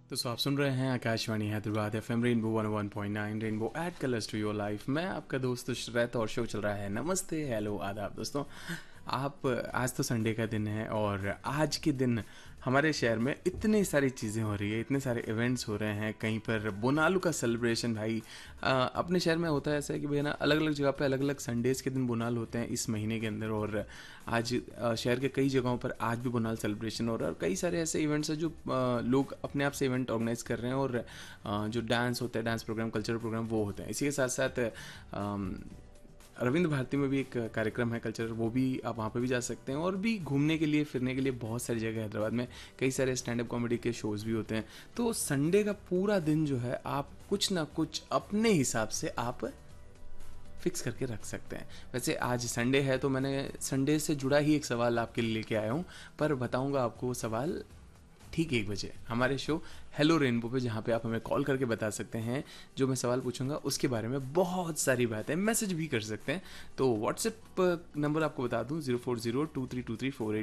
आप सुन रहे हैं Akashvani Hyderabad FM rainbow 101.9 rainbow add colours to your life. मैं आपका दोस्त श्रेत और शो चल रहा है नमस्ते हेलो आदाब दोस्तों। आप आज तो संडे का दिन है और आज के दिन हमारे शहर में इतनी सारी चीज़ें हो रही है, इतने सारे इवेंट्स हो रहे हैं। कहीं पर बोनालू का सेलिब्रेशन भाई अपने शहर में होता है ऐसा है कि भाई ना अलग अलग जगह पे अलग अलग संडेज़ के दिन बोनाल होते हैं इस महीने के अंदर। और आज शहर के कई जगहों पर आज भी बोनाल सेलिब्रेशन हो रहा है और कई सारे ऐसे इवेंट्स हैं जो लोग अपने आप से इवेंट ऑर्गेनाइज कर रहे हैं और जो डांस होता है, डांस प्रोग्राम, कल्चरल प्रोग्राम वो होते हैं। इसी के साथ साथ रविंद्र भारती में भी एक कार्यक्रम है कल्चरल, वो भी आप वहाँ पे भी जा सकते हैं। और भी घूमने के लिए फिरने के लिए बहुत सारी जगह हैदराबाद में, कई सारे स्टैंड अप कॉमेडी के शोज़ भी होते हैं। तो संडे का पूरा दिन जो है आप कुछ ना कुछ अपने हिसाब से आप फिक्स करके रख सकते हैं। वैसे आज संडे है तो मैंने संडे से जुड़ा ही एक सवाल आपके लिए लेके आया हूँ, पर बताऊँगा आपको वो सवाल ठीक 1 बजे हमारे शो हेलो रेनबो पे, जहाँ पे आप हमें कॉल करके बता सकते हैं जो मैं सवाल पूछूंगा उसके बारे में बहुत सारी बातें, मैसेज भी कर सकते हैं। तो व्हाट्सएप नंबर आपको बता दूं 04023234